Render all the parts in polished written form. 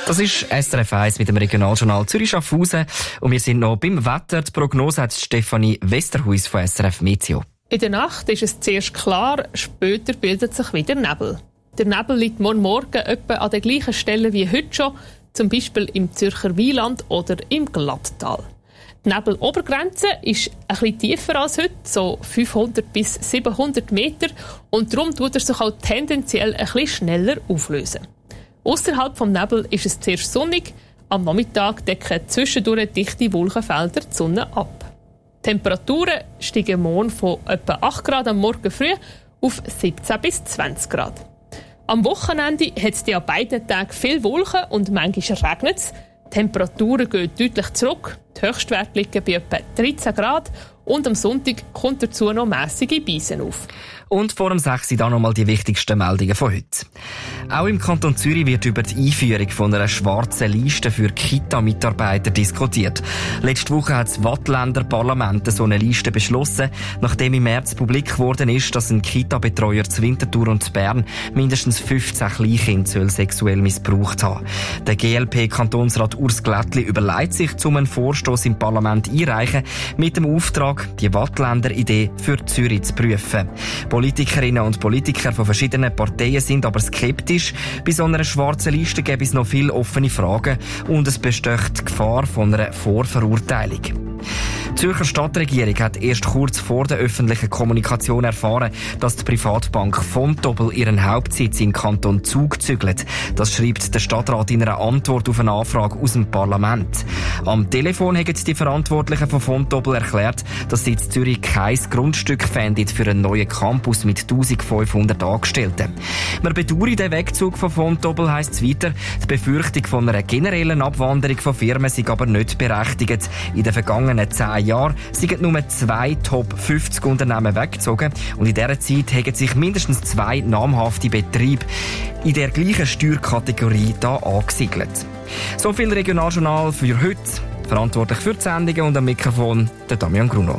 Das ist SRF 1 mit dem Regionaljournal Zürich-Schaffhausen. Und wir sind noch beim Wetter. Die Prognose hat Stefanie Westerhuis von SRF Meteo. In der Nacht ist es zuerst klar, später bildet sich wieder Nebel. Der Nebel liegt morgen etwa an der gleichen Stelle wie heute schon, zum Beispiel im Zürcher Wieland oder im Glatttal. Die Nebelobergrenze ist ein bisschen tiefer als heute, so 500 bis 700 Meter, und darum tut er sich auch tendenziell ein bisschen schneller auflösen. Ausserhalb vom Nebel ist es zuerst sonnig, am Nachmittag decken zwischendurch dichte Wolkenfelder die Sonne ab. Die Temperaturen steigen morgen von etwa 8 Grad am Morgen früh auf 17 bis 20 Grad. Am Wochenende hat es an beiden Tagen viel Wolken und manchmal regnet es. Die Temperaturen gehen deutlich zurück. Die Höchstwerte liegen bei etwa 13 Grad und am Sonntag kommt dazu noch mässige Beisen auf. Und vor dem 6 dann nochmal die wichtigsten Meldungen von heute. Auch im Kanton Zürich wird über die Einführung von einer schwarzen Liste für Kita-Mitarbeiter diskutiert. Letzte Woche hat das Waadtländer Parlament so eine Liste beschlossen, nachdem im März publik geworden ist, dass ein Kita-Betreuer zu Winterthur und zu Bern mindestens 15 Kleinkinder sexuell missbraucht haben. Der GLP-Kantonsrat Urs Glättli überlegt sich, einen Vorstoss im Parlament einreichen, mit dem Auftrag, die Waadtländer-Idee für Zürich zu prüfen. Politikerinnen und Politiker von verschiedenen Parteien sind aber skeptisch. Bei so einer schwarzen Liste gäbe es noch viele offene Fragen und es besteht die Gefahr von einer Vorverurteilung. Die Zürcher Stadtregierung hat erst kurz vor der öffentlichen Kommunikation erfahren, dass die Privatbank Vontobel ihren Hauptsitz im Kanton Zug zügelt. Das schreibt der Stadtrat in einer Antwort auf eine Anfrage aus dem Parlament. Am Telefon haben die Verantwortlichen von Vontobel erklärt, dass sie in Zürich kein Grundstück fänden für einen neuen Campus mit 1500 Angestellten. Man bedauere den Wegzug von Vontobel, heisst es weiter. Die Befürchtung von einer generellen Abwanderung von Firmen sei aber nicht berechtigt. In den vergangenen 10 Jahren sind nur 2 Top 50 Unternehmen weggezogen und in dieser Zeit haben sich mindestens 2 namhafte Betriebe in der gleichen Steuerkategorie da angesiedelt. So viel Regionaljournal für heute. Verantwortlich für die Sendungen und am Mikrofon der Damian Gruno.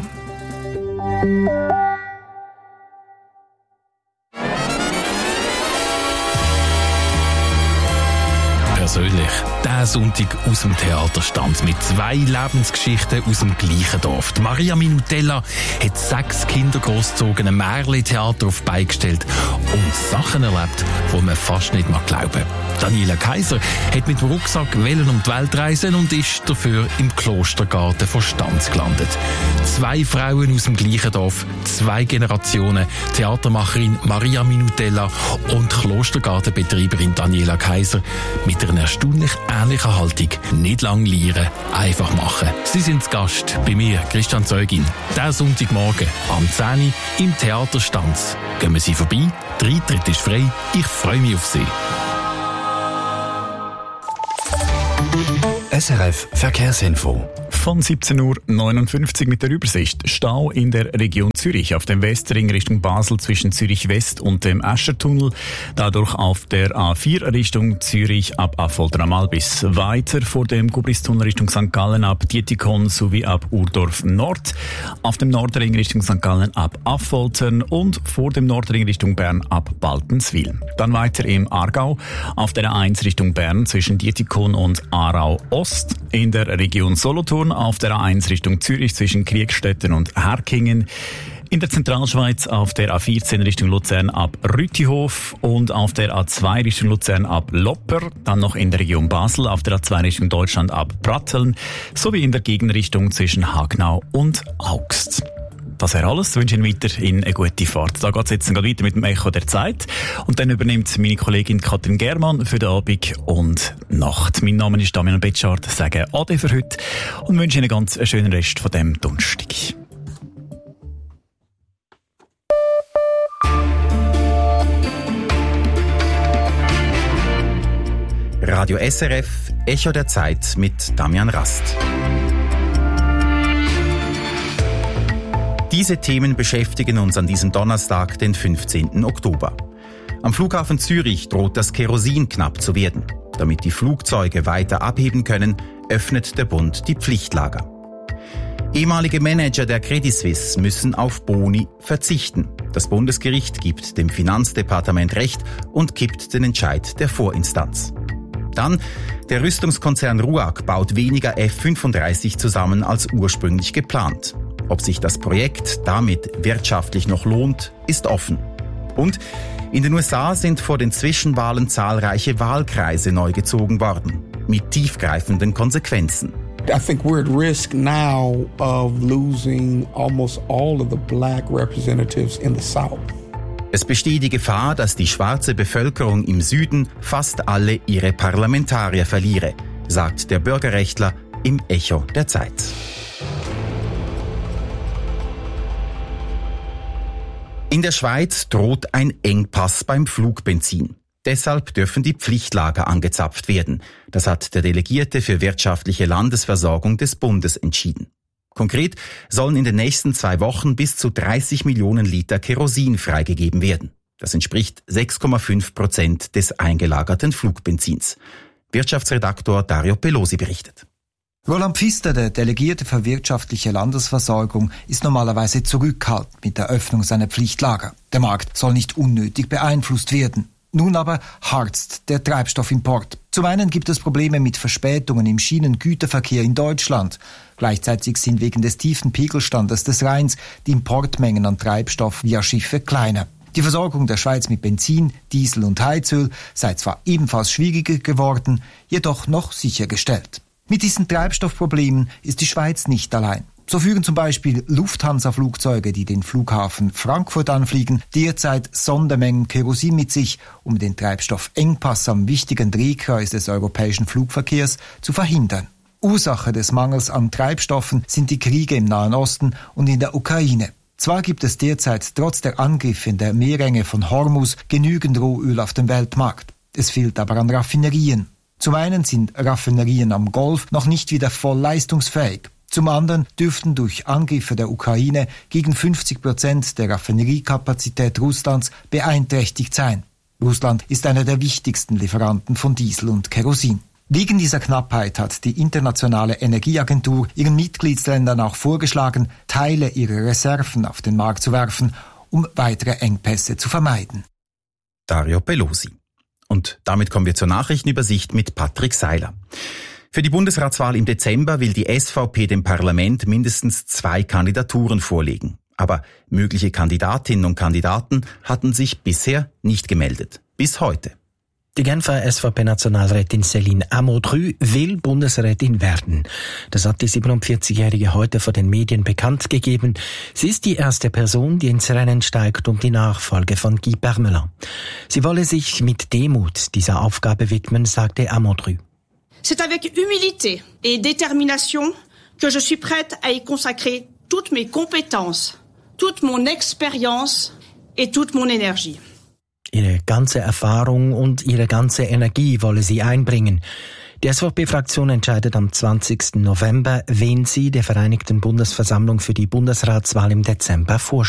Persönlich, der Sonntag aus dem Theaterstand mit 2 Lebensgeschichten aus dem gleichen Dorf. Die Maria Minutella hat 6 Kinder großgezogen, ein Märli-Theater auf die Beine gestellt und Sachen erlebt, die man fast nicht glauben mag. Daniela Kaiser hat mit dem Rucksack um die Welt reisen und ist dafür im Klostergarten von Stanz gelandet. 2 Frauen aus dem gleichen Dorf, 2 Generationen, Theatermacherin Maria Minutella und Klostergartenbetreiberin Daniela Kaiser mit einer erstaunlich ähnlichen Haltung. Nicht lang lieren, einfach machen. Sie sind zu Gast bei mir, Christian Zeugin. Der Sonntagmorgen am 10 Uhr im Theater Stanz. Gehen wir Sie vorbei, der Eintritt ist frei. Ich freue mich auf Sie. SRF Verkehrsinfo. Von 17.59 Uhr mit der Übersicht. Stau in der Region Zürich auf dem Westring Richtung Basel zwischen Zürich West und dem Eschertunnel. Dadurch auf der A4 Richtung Zürich ab Affolter bis weiter vor dem Gubristunnel Richtung St. Gallen ab Dietikon sowie ab Urdorf Nord. Auf dem Nordring Richtung St. Gallen ab Affoltern und vor dem Nordring Richtung Bern ab Baltenswil. Dann weiter im Aargau auf der A1 Richtung Bern zwischen Dietikon und Aarau Ost. In der Region Solothurn auf der A1 Richtung Zürich zwischen Kriegstetten und Herkingen. In der Zentralschweiz auf der A14 Richtung Luzern ab Rütihof und auf der A2 Richtung Luzern ab Lopper. Dann noch in der Region Basel auf der A2 Richtung Deutschland ab Pratteln sowie in der Gegenrichtung zwischen Hagnau und Augst. Das wäre alles. Ich wünsche Ihnen weiterhin eine gute Fahrt. Da geht es jetzt weiter mit dem Echo der Zeit. Und dann übernimmt meine Kollegin Katrin Germann für den Abend und Nacht. Mein Name ist Damian Betschart. Ich sage Ade für heute und wünsche Ihnen einen ganz schönen Rest von diesem Donnerstag. Radio SRF, Echo der Zeit mit Damian Rast. Diese Themen beschäftigen uns an diesem Donnerstag, den 15. Oktober. Am Flughafen Zürich droht das Kerosin knapp zu werden. Damit die Flugzeuge weiter abheben können, öffnet der Bund die Pflichtlager. Ehemalige Manager der Credit Suisse müssen auf Boni verzichten. Das Bundesgericht gibt dem Finanzdepartement Recht und kippt den Entscheid der Vorinstanz. Dann, Der Rüstungskonzern RUAG baut weniger F-35 zusammen als ursprünglich geplant. Ob sich das Projekt damit wirtschaftlich noch lohnt, ist offen. Und in den USA sind vor den Zwischenwahlen zahlreiche Wahlkreise neu gezogen worden, mit tiefgreifenden Konsequenzen. I think we're at risk now of losing almost all of the black representatives in the South. Es besteht die Gefahr, dass die schwarze Bevölkerung im Süden fast alle ihre Parlamentarier verliere, sagt der Bürgerrechtler im Echo der Zeit. In der Schweiz droht ein Engpass beim Flugbenzin. Deshalb dürfen die Pflichtlager angezapft werden. Das hat der Delegierte für wirtschaftliche Landesversorgung des Bundes entschieden. Konkret sollen in den nächsten 2 Wochen bis zu 30 Millionen Liter Kerosin freigegeben werden. Das entspricht 6,5% des eingelagerten Flugbenzins. Wirtschaftsredaktor Dario Pelosi berichtet. Roland Pfister, der Delegierte für wirtschaftliche Landesversorgung, ist normalerweise zurückhaltend mit der Öffnung seiner Pflichtlager. Der Markt soll nicht unnötig beeinflusst werden. Nun aber harzt der Treibstoffimport. Zum einen gibt es Probleme mit Verspätungen im Schienengüterverkehr in Deutschland. Gleichzeitig sind wegen des tiefen Pegelstandes des Rheins die Importmengen an Treibstoff via Schiffe kleiner. Die Versorgung der Schweiz mit Benzin, Diesel und Heizöl sei zwar ebenfalls schwieriger geworden, jedoch noch sichergestellt. Mit diesen Treibstoffproblemen ist die Schweiz nicht allein. So führen zum Beispiel Lufthansa-Flugzeuge, die den Flughafen Frankfurt anfliegen, derzeit Sondermengen Kerosin mit sich, um den Treibstoffengpass am wichtigen Drehkreuz des europäischen Flugverkehrs zu verhindern. Ursache des Mangels an Treibstoffen sind die Kriege im Nahen Osten und in der Ukraine. Zwar gibt es derzeit trotz der Angriffe in der Meerenge von Hormuz genügend Rohöl auf dem Weltmarkt. Es fehlt aber an Raffinerien. Zum einen sind Raffinerien am Golf noch nicht wieder voll leistungsfähig. Zum anderen dürften durch Angriffe der Ukraine gegen 50% der Raffineriekapazität Russlands beeinträchtigt sein. Russland ist einer der wichtigsten Lieferanten von Diesel und Kerosin. Wegen dieser Knappheit hat die Internationale Energieagentur ihren Mitgliedsländern auch vorgeschlagen, Teile ihrer Reserven auf den Markt zu werfen, um weitere Engpässe zu vermeiden. Dario Pelosi. Und damit kommen wir zur Nachrichtenübersicht mit Patrick Seiler. Für die Bundesratswahl im Dezember will die SVP dem Parlament mindestens 2 Kandidaturen vorlegen. Aber mögliche Kandidatinnen und Kandidaten hatten sich bisher nicht gemeldet. Bis heute. Die Genfer SVP-Nationalrätin Céline Amodru will Bundesrätin werden. Das hat die 47-Jährige heute vor den Medien bekannt gegeben. Sie ist die erste Person, die ins Rennen steigt um die Nachfolge von Guy Parmelin. Sie wolle sich mit Demut dieser Aufgabe widmen, sagte Amodru. C'est avec humilité et détermination que je suis prête à y consacrer toutes mes compétences, toute mon expérience et toute mon énergie. Ihre ganze Erfahrung und ihre ganze Energie wolle sie einbringen. Die SVP-Fraktion entscheidet am 20. November, wen sie der Vereinigten Bundesversammlung für die Bundesratswahl im Dezember vorschlägt.